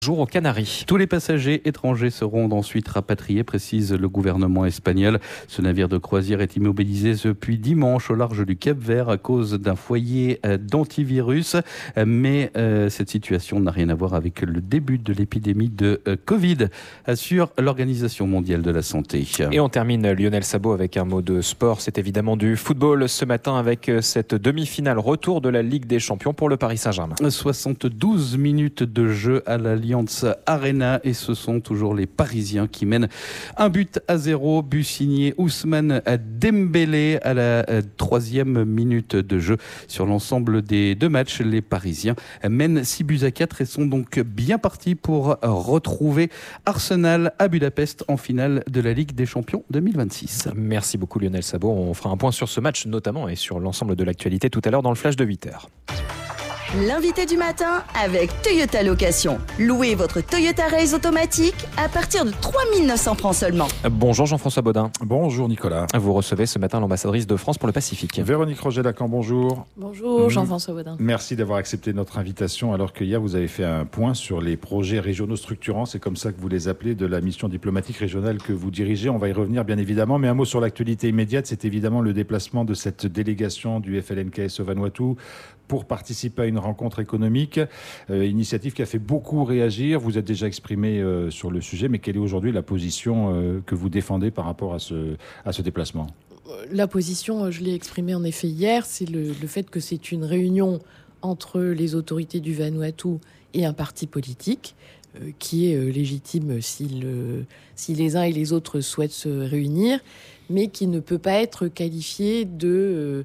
Jour aux Canaries. Tous les passagers étrangers seront ensuite rapatriés, précise le gouvernement espagnol. Ce navire de croisière est immobilisé depuis dimanche au large du Cap-Vert à cause d'un foyer d'antivirus. Mais cette situation n'a rien à voir avec le début de l'épidémie de Covid, assure l'Organisation mondiale de la santé. Et on termine, Lionel Sabot, avec un mot de sport. C'est évidemment du football ce matin avec cette demi-finale retour de la Ligue des Champions pour le Paris Saint-Germain. 72 minutes de jeu à l'Allianz Arena et ce sont toujours les Parisiens qui mènent 1-0, but signé Ousmane Dembélé à la 3e minute de jeu. Sur l'ensemble des deux matchs, les Parisiens mènent 6-4 et sont donc bien partis pour retrouver Arsenal à Budapest en finale de la Ligue des Champions 2026. Merci beaucoup Lionel Sabot. On fera un point sur ce match notamment et sur l'ensemble de l'actualité tout à l'heure dans le flash de 8h. L'invité du matin avec Toyota Location. Louez votre Toyota Race automatique à partir de 3 900 francs seulement. Bonjour Jean-François Baudin. Bonjour Nicolas. Vous recevez ce matin l'ambassadrice de France pour le Pacifique. Véronique Roger-Lacan, bonjour. Bonjour Jean-François Baudin. Merci d'avoir accepté notre invitation alors que hier vous avez fait un point sur les projets régionaux structurants, c'est comme ça que vous les appelez, de la mission diplomatique régionale que vous dirigez. On va y revenir bien évidemment, mais un mot sur l'actualité immédiate, c'est évidemment le déplacement de cette délégation du FLNKS au Vanuatu pour participer à une rencontre économique, initiative qui a fait beaucoup réagir. Vous êtes déjà exprimé sur le sujet, mais quelle est aujourd'hui la position que vous défendez par rapport à ce déplacement ? La position, je l'ai exprimée en effet hier, c'est le fait que c'est une réunion entre les autorités du Vanuatu et un parti politique qui est légitime si les uns et les autres souhaitent se réunir, mais qui ne peut pas être qualifié de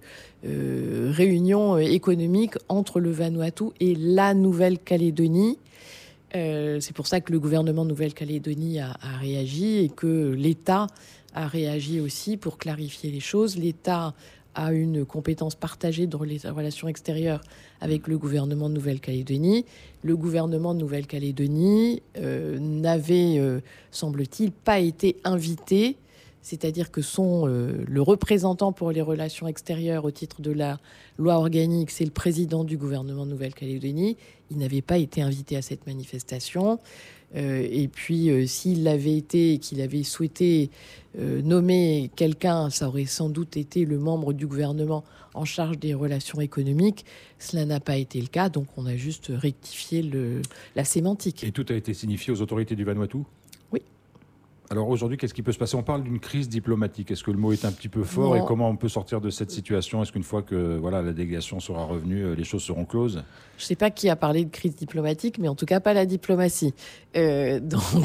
réunion économique entre le Vanuatu et la Nouvelle-Calédonie. C'est pour ça que le gouvernement de Nouvelle-Calédonie a réagi et que l'État a réagi aussi pour clarifier les choses. L'État a une compétence partagée dans les relations extérieures avec le gouvernement de Nouvelle-Calédonie. Le gouvernement de Nouvelle-Calédonie n'avait, semble-t-il, pas été invité, c'est-à-dire que le représentant pour les relations extérieures au titre de la loi organique, c'est le président du gouvernement de Nouvelle-Calédonie. Il n'avait pas été invité à cette manifestation. Et puis, s'il l'avait été et qu'il avait souhaité nommer quelqu'un, ça aurait sans doute été le membre du gouvernement en charge des relations économiques. Cela n'a pas été le cas, donc on a juste rectifié la sémantique. Et tout a été signifié aux autorités du Vanuatu ? Oui. Alors aujourd'hui, qu'est-ce qui peut se passer ? On parle d'une crise diplomatique. Est-ce que le mot est un petit peu fort ? Non. Et comment on peut sortir de cette situation ? Est-ce qu'une fois que la délégation sera revenue, les choses seront closes ? Je ne sais pas qui a parlé de crise diplomatique, mais en tout cas pas la diplomatie. C'est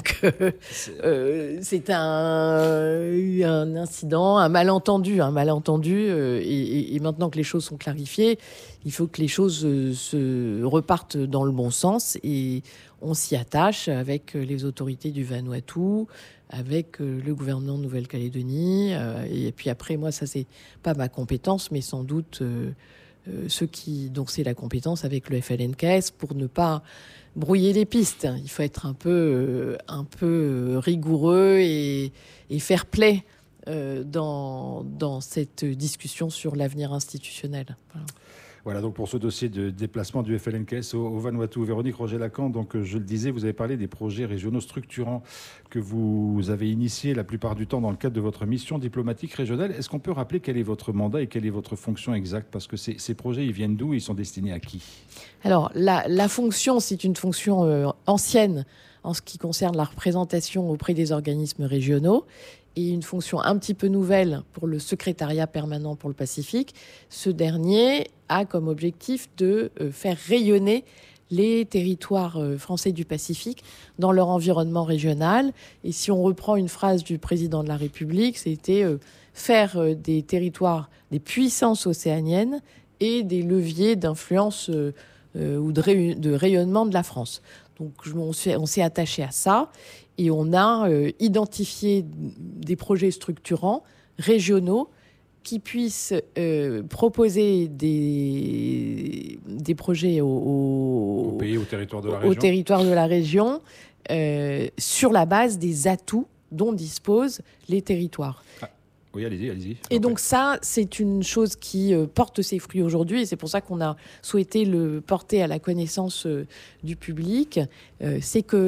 un incident, un malentendu. Et maintenant que les choses sont clarifiées, il faut que les choses se repartent dans le bon sens. Et on s'y attache avec les autorités du Vanuatu, avec le gouvernement de Nouvelle-Calédonie. Et puis après, moi, ça, c'est pas ma compétence, mais sans doute donc c'est la compétence avec le FLNKS pour ne pas brouiller les pistes. Il faut être un peu rigoureux et fair play dans cette discussion sur l'avenir institutionnel. Voilà, donc pour ce dossier de déplacement du FLNKS au Vanuatu. Véronique Roger-Lacan, donc je le disais, vous avez parlé des projets régionaux structurants que vous avez initiés la plupart du temps dans le cadre de votre mission diplomatique régionale. Est-ce qu'on peut rappeler quel est votre mandat et quelle est votre fonction exacte ? Parce que ces projets, ils viennent d'où ? Ils sont destinés à qui ? Alors, la fonction, c'est une fonction ancienne en ce qui concerne la représentation auprès des organismes régionaux, et une fonction un petit peu nouvelle pour le secrétariat permanent pour le Pacifique. Ce dernier a comme objectif de faire rayonner les territoires français du Pacifique dans leur environnement régional. Et si on reprend une phrase du président de la République, c'était faire des territoires des puissances océaniennes et des leviers d'influence ou de rayonnement de la France. Donc on s'est attaché à ça et on a identifié des projets structurants régionaux qui puissent proposer des projets au pays, au territoire de la région, sur la base des atouts dont disposent les territoires. Oui, allez-y. Et donc ça, c'est une chose qui porte ses fruits aujourd'hui, et c'est pour ça qu'on a souhaité le porter à la connaissance du public. C'est que